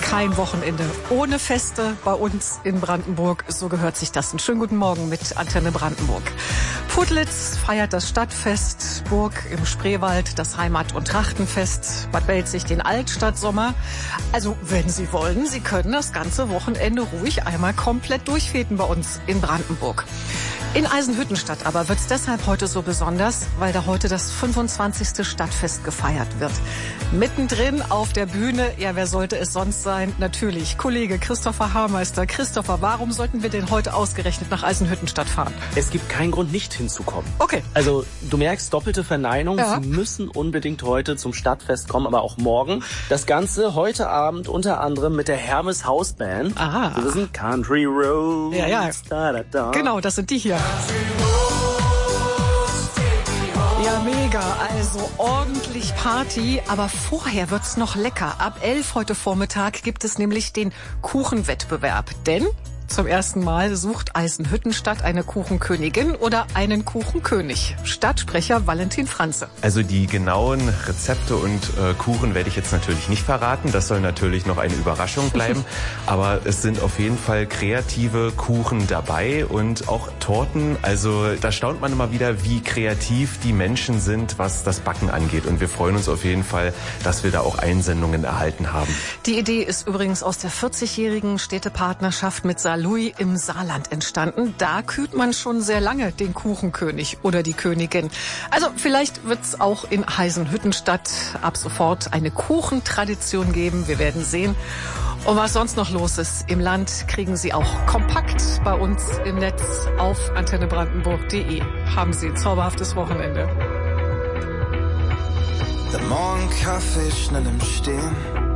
kein Wochenende ohne Feste bei uns in Brandenburg. So gehört sich das. Einen schönen guten Morgen mit Antenne Brandenburg. Putlitz feiert das Stadtfest, Burg im Spreewald das Heimat- und Trachtenfest, Bad Belzig den Altstadtsommer. Also wenn Sie wollen, Sie können das ganze Wochenende ruhig einmal komplett durchfeten bei uns in Brandenburg. In Eisenhüttenstadt aber wird's deshalb heute so besonders, weil da heute das 25. Stadtfest gefeiert wird. Mittendrin auf der Bühne, ja, wer sollte es sonst sein? Natürlich Kollege Christopher Haarmeister. Christopher, warum sollten wir denn heute ausgerechnet nach Eisenhüttenstadt fahren? Es gibt keinen Grund, nicht hinzukommen. Okay. Also du merkst, doppelte Verneinung. Ja. Sie müssen unbedingt heute zum Stadtfest kommen, aber auch morgen. Das Ganze heute Abend unter anderem mit der Hermes Hausband. Aha. Das sind Country Roads. Ja. Da, da, da. Genau, das sind die hier. Ja, mega. Also ordentlich Party. Aber vorher wird's noch lecker. Ab 11 heute Vormittag gibt es nämlich den Kuchenwettbewerb. Denn zum ersten Mal sucht Eisenhüttenstadt eine Kuchenkönigin oder einen Kuchenkönig. Stadtsprecher Valentin Franze. Also die genauen Rezepte und Kuchen werde ich jetzt natürlich nicht verraten. Das soll natürlich noch eine Überraschung bleiben. Aber es sind auf jeden Fall kreative Kuchen dabei und auch Torten. Also da staunt man immer wieder, wie kreativ die Menschen sind, was das Backen angeht. Und wir freuen uns auf jeden Fall, dass wir da auch Einsendungen erhalten haben. Die Idee ist übrigens aus der 40-jährigen Städtepartnerschaft mit Saarlouis im Saarland entstanden. Da kühlt man schon sehr lange den Kuchenkönig oder die Königin. Also vielleicht wird's auch in Eisenhüttenstadt ab sofort eine Kuchentradition geben. Wir werden sehen. Und was sonst noch los ist im Land, kriegen Sie auch kompakt bei uns im Netz auf antennebrandenburg.de. Haben Sie ein zauberhaftes Wochenende. Der Morgenkaffee schnell im Stehen.